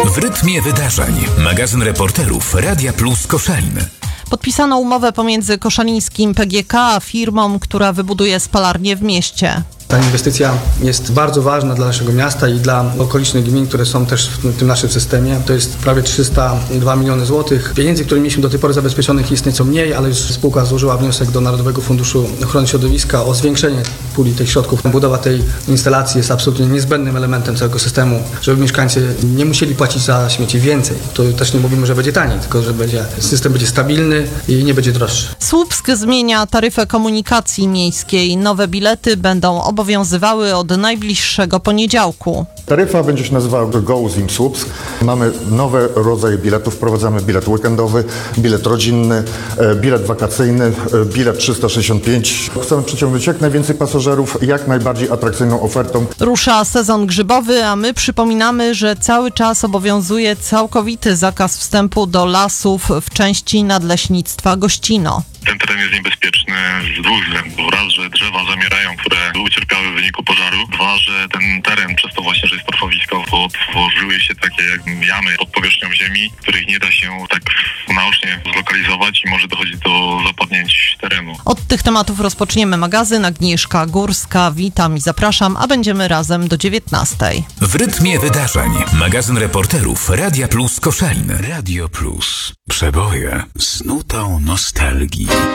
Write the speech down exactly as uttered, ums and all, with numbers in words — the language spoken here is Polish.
W rytmie wydarzeń. Magazyn reporterów Radia Plus Koszalin. Podpisano umowę pomiędzy koszalińskim P G K a firmą, która wybuduje spalarnię w mieście. Ta inwestycja jest bardzo ważna dla naszego miasta i dla okolicznych gmin, które są też w tym naszym systemie. To jest prawie trzysta dwa miliony złotych. Pieniędzy, które mieliśmy do tej pory zabezpieczonych, jest nieco mniej, ale już spółka złożyła wniosek do Narodowego Funduszu Ochrony Środowiska o zwiększenie puli tych środków. Budowa tej instalacji jest absolutnie niezbędnym elementem całego systemu, żeby mieszkańcy nie musieli płacić za śmieci więcej. To też nie mówimy, że będzie taniej, tylko że będzie, system będzie stabilny i nie będzie droższy. Słupsk zmienia taryfę komunikacji miejskiej. Nowe bilety będą obowiązywały obowiązywały od najbliższego poniedziałku. Taryfa będzie się nazywała Go Zim Słupsk. Mamy nowe rodzaje biletów. Wprowadzamy bilet weekendowy, bilet rodzinny, bilet wakacyjny, bilet trzysta sześćdziesiąt pięć. Chcemy przyciągnąć jak najwięcej pasażerów jak najbardziej atrakcyjną ofertą. Rusza sezon grzybowy, a my przypominamy, że cały czas obowiązuje całkowity zakaz wstępu do lasów w części nadleśnictwa Gościno. Ten teren jest niebezpieczny z dwóch względów. Raz, że drzewa zamierają, które ucierpiały w wyniku pożaru. Dwa, że ten teren przez to właśnie, że jest torfowisko, to tworzyły się takie jak jamy pod powierzchnią ziemi, których nie da się tak naocznie zlokalizować i może dochodzić do zapadnięć terenu. Od tych tematów rozpoczniemy magazyn. Agnieszka Górska, witam i zapraszam, a będziemy razem do dziewiętnastej. W rytmie wydarzeń. Magazyn reporterów Radia Plus Koszalin. Radio Plus. Przeboje z nutą nostalgii.